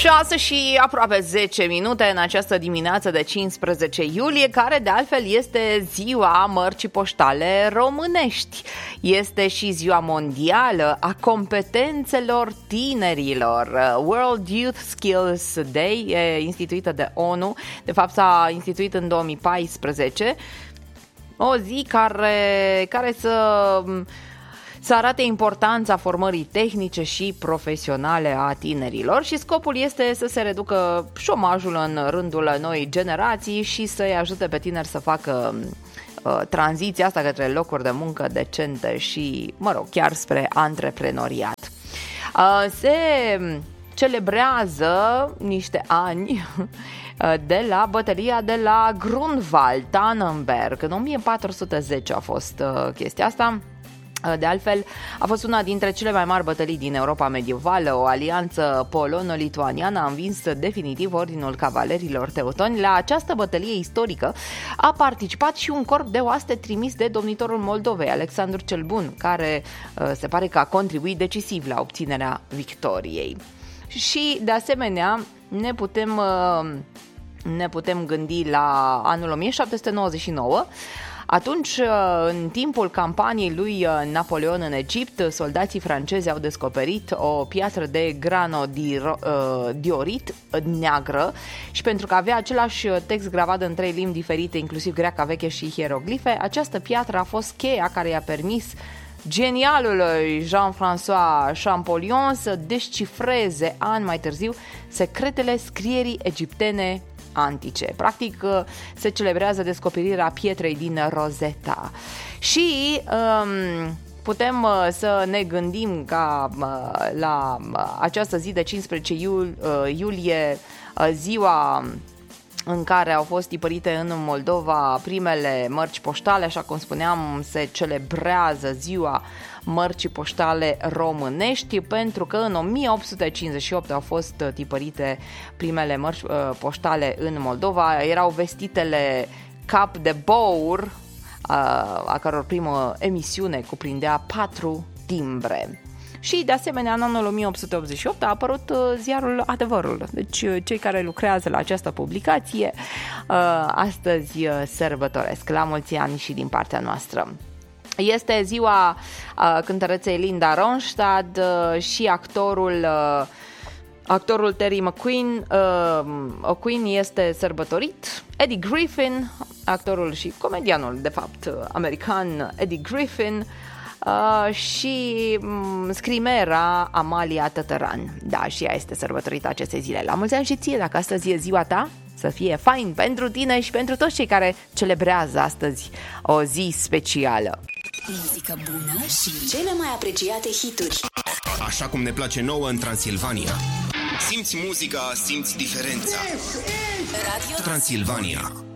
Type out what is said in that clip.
6 și aproape 10 minute în această dimineață de 15 iulie, care de altfel este ziua mărcii poștale românești. Este și ziua mondială a competențelor tinerilor. World Youth Skills Day e instituită de ONU, de fapt s-a instituit în 2014, o zi care să arate importanța formării tehnice și profesionale a tinerilor și scopul este să se reducă șomajul în rândul noii generații și să-i ajute pe tineri să facă tranziția asta către locuri de muncă decente și, chiar spre antreprenoriat. Se celebrează niște ani de la bătălia de la Grunwald, Tannenberg. În 1410 a fost chestia asta. De altfel, a fost una dintre cele mai mari bătălii din Europa medievală. O alianță polono-lituaniană a învins definitiv ordinul cavalerilor teutoni. La această bătălie istorică a participat și un corp de oaste trimis de domnitorul Moldovei, Alexandru cel Bun, care se pare că a contribuit decisiv la obținerea victoriei. Și, de asemenea, ne putem gândi la anul 1799. Atunci, în timpul campaniei lui Napoleon în Egipt, soldații francezi au descoperit o piatră de granodiorit neagră și pentru că avea același text gravat în 3 limbi diferite, inclusiv greaca veche și hieroglife, această piatră a fost cheia care i-a permis genialului Jean-François Champollion să descifreze ani mai târziu secretele scrierii egiptene antice. Practic se celebrează descoperirea pietrei din Rosetta. Și putem să ne gândim ca la această zi de 15 iulie, ziua în care au fost tipărite în Moldova primele mărci poștale, așa cum spuneam, se celebrează ziua mărcii poștale românești, pentru că în 1858 au fost tipărite primele mărci poștale în Moldova. Erau vestitele Cap de Bour, a căror primă emisiune cuprindea 4 timbre. Și, de asemenea, în anul 1888 a apărut ziarul Adevărul. Deci, cei care lucrează la această publicație astăzi sărbătoresc. La mulți ani și din partea noastră. Este ziua cântăreței Linda Ronstadt și actorul Terry McQueen este sărbătorit. Eddie Griffin, actorul și comedianul, de fapt, american Eddie Griffin, și scrimera Amalia Tătăran. Da, și ea este sărbătorită aceste zile. La mulți ani și ție, dacă astăzi e ziua ta, să fie fain pentru tine și pentru toți cei care celebrează astăzi o zi specială. Muzică bună și cele mai apreciate hituri. Așa cum ne place nouă în Transilvania. Simți muzica, simți diferența. Radio Transilvania.